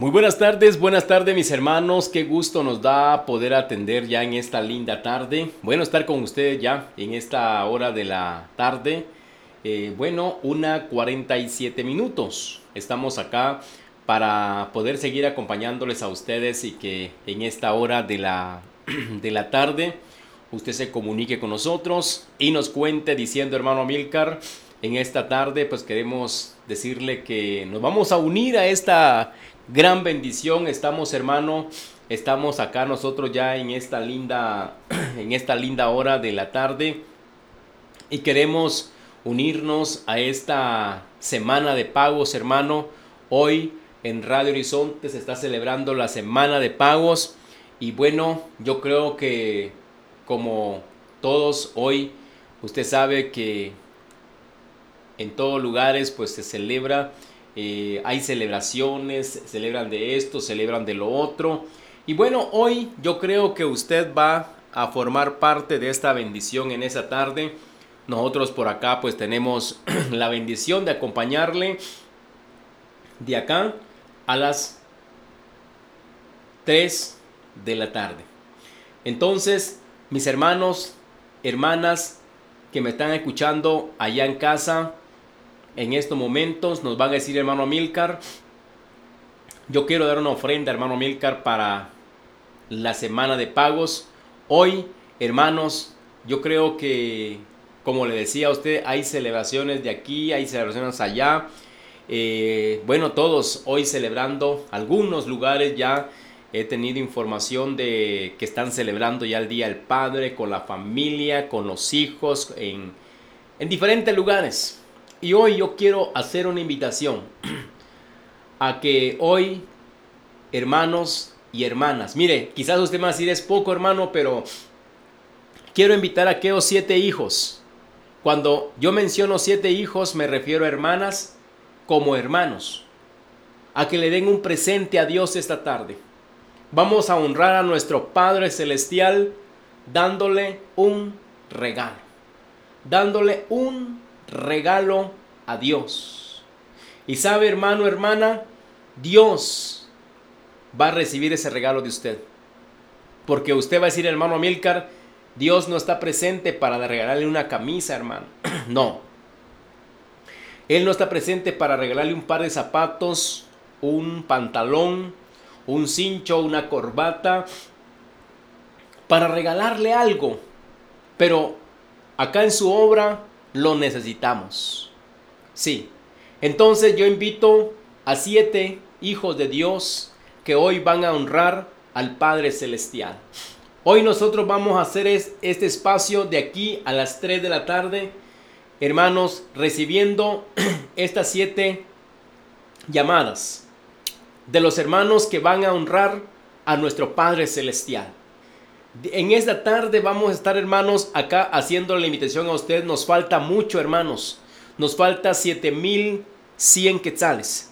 Muy buenas tardes mis hermanos, qué gusto nos da poder atender ya en esta linda tarde. Bueno, estar con ustedes ya en esta hora de la tarde. 1:47. Estamos acá para poder seguir acompañándoles a ustedes y que en esta hora de la tarde usted se comunique con nosotros y nos cuente diciendo, hermano Amílcar, en esta tarde pues queremos decirle que nos vamos a unir a esta gran bendición. Estamos acá nosotros ya en esta linda en esta linda hora de la tarde y queremos unirnos a esta semana de pagos, hermano. Hoy en Radio Horizonte se está celebrando la semana de pagos y bueno, yo creo que como todos hoy, usted sabe que en todos lugares pues se celebra, hay celebraciones, celebran de esto, celebran de lo otro. Y bueno, hoy yo creo que usted va a formar parte de esta bendición en esa tarde. Nosotros por acá pues tenemos la bendición de acompañarle de acá a las 3 de la tarde. Entonces, mis hermanos, hermanas que me están escuchando allá en casa, en estos momentos nos van a decir, hermano Amílcar, yo quiero dar una ofrenda, hermano Amílcar, para la semana de pagos. Hoy, hermanos, yo creo que, como le decía a usted, hay celebraciones de aquí, hay celebraciones allá. Bueno, todos hoy celebrando, algunos lugares ya he tenido información de que están celebrando ya el Día del Padre con la familia, con los hijos, en diferentes lugares. Y hoy yo quiero hacer una invitación a que hoy, hermanos y hermanas, mire, quizás usted me va a decir es poco, hermano, pero quiero invitar a aquellos 7 hijos. Cuando yo menciono 7 hijos, me refiero a hermanas como hermanos, a que le den un presente a Dios esta tarde. Vamos a honrar a nuestro Padre Celestial dándole un regalo, dándole un regalo a Dios. Y sabe, hermano, hermana, Dios va a recibir ese regalo de usted. Porque usted va a decir, hermano Amílcar, Dios no está presente para regalarle una camisa, hermano. No. Él no está presente para regalarle un par de zapatos, un pantalón, un cincho, una corbata, para regalarle algo. Pero acá en su obra lo necesitamos. Sí. Entonces yo invito a 7 hijos de Dios que hoy van a honrar al Padre Celestial. Hoy nosotros vamos a hacer este espacio de aquí a las 3 de la tarde, hermanos, recibiendo estas 7 llamadas de los hermanos que van a honrar a nuestro Padre Celestial. En esta tarde vamos a estar, hermanos, acá haciendo la invitación a usted. Nos falta mucho, hermanos. Nos falta 7,100 quetzales.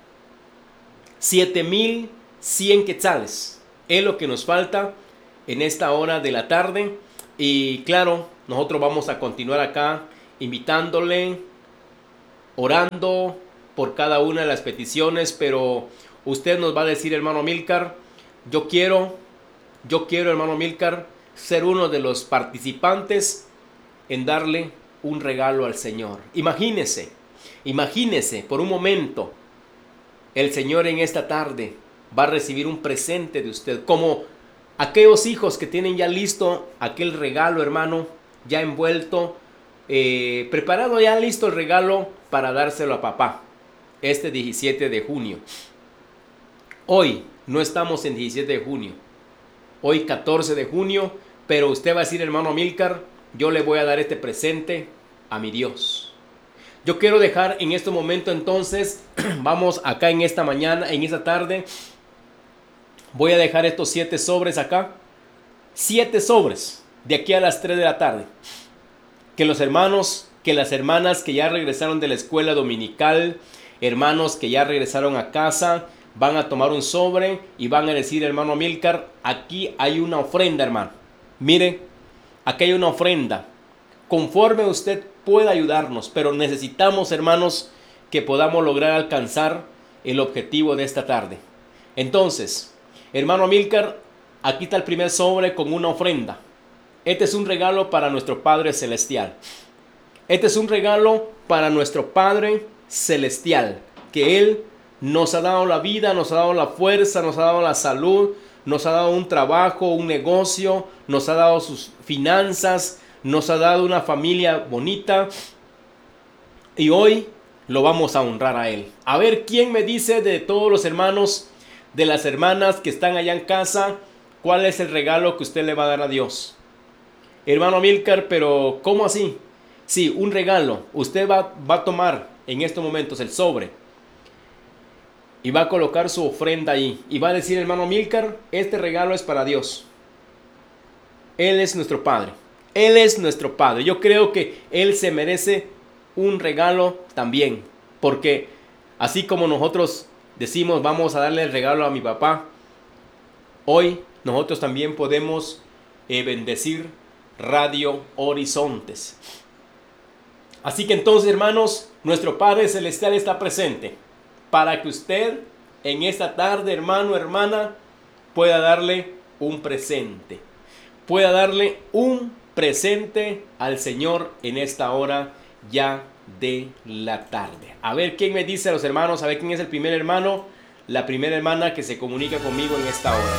7,100 quetzales es lo que nos falta en esta hora de la tarde. Y claro, nosotros vamos a continuar acá invitándole, orando por cada una de las peticiones. Pero usted nos va a decir, hermano Amílcar, yo quiero, hermano Amílcar, ser uno de los participantes en darle un regalo al Señor. Imagínese por un momento, el Señor en esta tarde va a recibir un presente de usted, como aquellos hijos que tienen ya listo aquel regalo, hermano, ya envuelto, preparado, ya listo el regalo para dárselo a papá, este 17 de junio. Hoy no estamos en 17 de junio, hoy 14 de junio, pero usted va a decir, hermano Amílcar, yo le voy a dar este presente a mi Dios. Yo quiero dejar en este momento, entonces, vamos acá en esta mañana, en esta tarde, voy a dejar estos 7 sobres acá, 7 sobres, de aquí a las 3 de la tarde. Que los hermanos, que las hermanas que ya regresaron de la escuela dominical, hermanos que ya regresaron a casa, van a tomar un sobre y van a decir, hermano Amílcar, aquí hay una ofrenda, hermano. Mire, aquí hay una ofrenda. Conforme usted pueda ayudarnos, pero necesitamos, hermanos, que podamos lograr alcanzar el objetivo de esta tarde. Entonces, hermano Amílcar, aquí está el primer sobre con una ofrenda. Este es un regalo para nuestro Padre Celestial. Este es un regalo para nuestro Padre Celestial, que Él nos ha dado la vida, nos ha dado la fuerza, nos ha dado la salud, nos ha dado un trabajo, un negocio, nos ha dado sus finanzas, nos ha dado una familia bonita. Y hoy lo vamos a honrar a Él. A ver, ¿quién me dice de todos los hermanos, de las hermanas que están allá en casa, cuál es el regalo que usted le va a dar a Dios? Hermano Amílcar, pero ¿cómo así? Sí, un regalo. Usted va a tomar en estos momentos el sobre y va a colocar su ofrenda ahí. Y va a decir, hermano Amílcar, este regalo es para Dios. Él es nuestro Padre. Él es nuestro Padre. Yo creo que Él se merece un regalo también. Porque así como nosotros decimos, vamos a darle el regalo a mi papá, hoy nosotros también podemos bendecir Radio Horizontes. Así que entonces, hermanos, nuestro Padre Celestial está presente para que usted en esta tarde, hermano, hermana, pueda darle un presente. Pueda darle un presente al Señor en esta hora ya de la tarde. A ver quién me dice a los hermanos, a ver quién es el primer hermano, la primera hermana que se comunica conmigo en esta hora.